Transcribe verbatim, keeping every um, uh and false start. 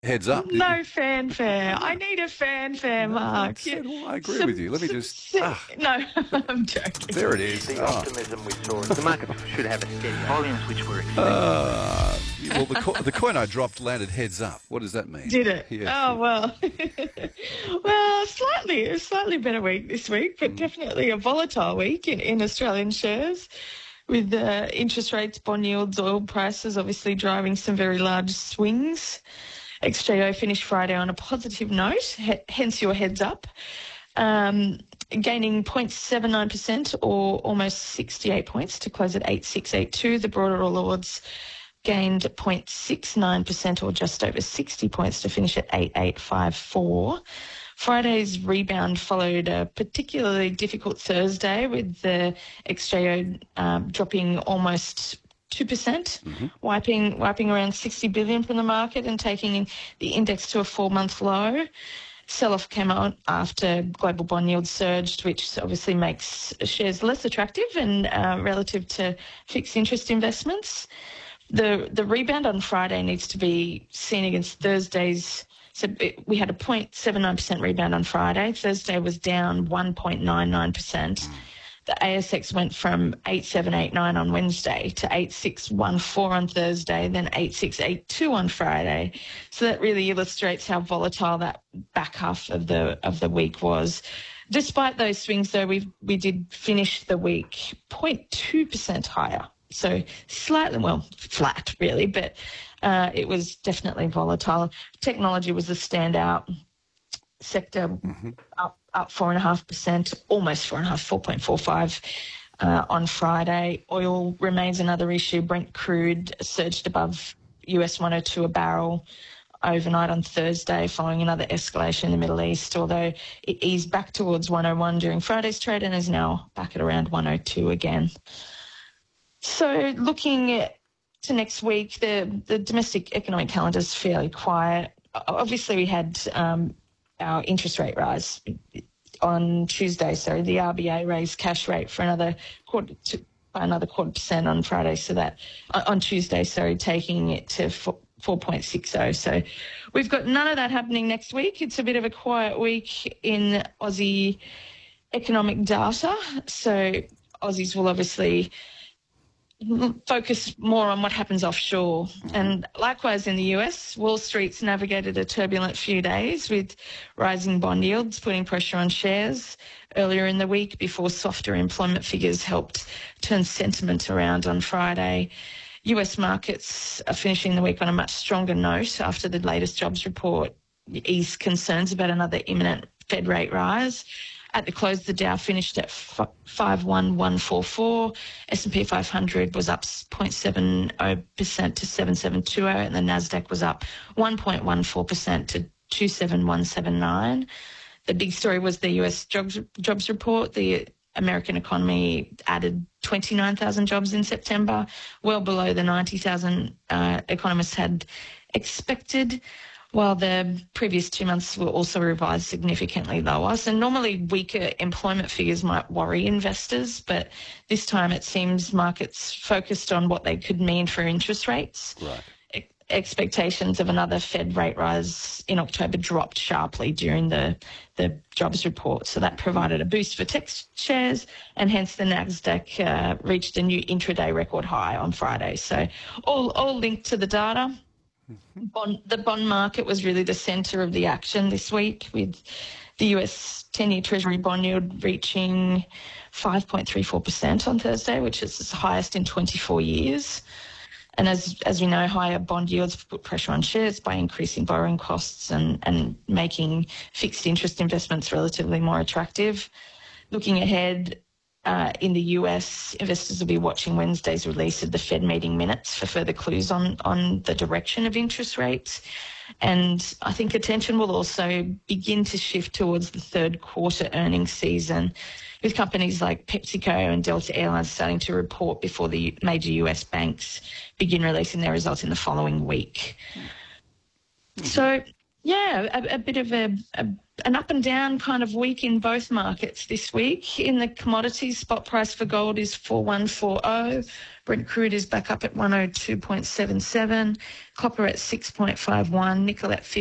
Heads up. Did you? No fanfare. I need a fanfare, No, Mark. that's, Yeah. well, I agree Some- with you. Let me some- just. some- Ah, no, I'm joking. there it is. The Ah. optimism we saw, the market should have a steady volumes which were expected. Uh, well, the, co- the coin I dropped landed heads up. What does that mean? Did it? Yeah. Oh, well. well, slightly, a slightly better week this week, but definitely a volatile week in, in Australian shares with uh, interest rates, bond yields, oil prices obviously driving some very large swings. X J O finished Friday on a positive note, h- hence your heads up, um, gaining zero point seven nine percent or almost sixty-eight points to close at eight six eight two. The broader All Ords gained zero point six nine percent or just over sixty points to finish at eight eight five four. Friday's rebound followed a particularly difficult Thursday with the X J O um, dropping almost two percent, mm-hmm. wiping wiping around sixty billion from the market and taking the index to a four-month low. Sell-off came out after global bond yields surged, which obviously makes shares less attractive and uh, relative to fixed interest investments. The the rebound on Friday needs to be seen against Thursday's. So we had a zero point seven nine percent rebound on Friday. Thursday was down one point nine nine percent. The A S X went from eight seven eight nine on Wednesday to eight six one four on Thursday, then eight six eight two on Friday. So that really illustrates how volatile that back half of the of the week was. Despite those swings, though, we we did finish the week zero point two percent higher. So slightly, well, flat really, but uh, it was definitely volatile. Technology was the standout sector, mm-hmm. up up four and a half percent, almost four and a half, four point four five uh, on Friday. Oil remains another issue. Brent crude surged above U S one oh two a barrel overnight on Thursday following another escalation in the Middle East, although it eased back towards one oh one during Friday's trade and is now back at around one oh two again. So looking at, to next week, the, the domestic economic calendar is fairly quiet. Obviously, we had um, our interest rate rise on Tuesday. So the R B A raised cash rate for another quarter to, by another quarter percent on Friday. So that on Tuesday, sorry, taking it to four point six oh. So we've got none of that happening next week. It's a bit of a quiet week in Aussie economic data. So Aussies will obviously focus more on what happens offshore. And likewise in the U S, Wall Street's navigated a turbulent few days with rising bond yields putting pressure on shares earlier in the week before softer employment figures helped turn sentiment around on Friday. U S markets are finishing the week on a much stronger note after the latest jobs report eased concerns about another imminent Fed rate rise. At the close, the Dow finished at five one one four four. S and P five hundred was up zero point seven zero percent to seven seven two zero, and the Nasdaq was up one point one four percent to two seven one seven nine. The big story was the U S jobs, jobs report. The American economy added twenty-nine thousand jobs in September, well below the ninety thousand uh, economists had expected, while the previous two months were also revised significantly lower. So normally weaker employment figures might worry investors, but this time it seems markets focused on what they could mean for interest rates. Right. E- expectations of another Fed rate rise in October dropped sharply during the, the jobs report. So that provided a boost for tech shares, and hence the Nasdaq uh, reached a new intraday record high on Friday. So all, all linked to the data. Bond, the bond market was really the centre of the action this week, with the U S ten-year Treasury bond yield reaching five point three four percent on Thursday, which is its highest in twenty-four years. And as as we know, higher bond yields put pressure on shares by increasing borrowing costs and, and making fixed interest investments relatively more attractive. Looking ahead, Uh, in the U S, investors will be watching Wednesday's release of the Fed meeting minutes for further clues on, on the direction of interest rates. And I think attention will also begin to shift towards the third quarter earnings season, with companies like PepsiCo and Delta Airlines starting to report before the major U S banks begin releasing their results in the following week. Mm-hmm. So Yeah, a, a bit of a, a an up and down kind of week in both markets this week. In the commodities, spot price for gold is four one four zero. Brent crude is back up at one oh two point seven seven. Copper at six point five one. Nickel at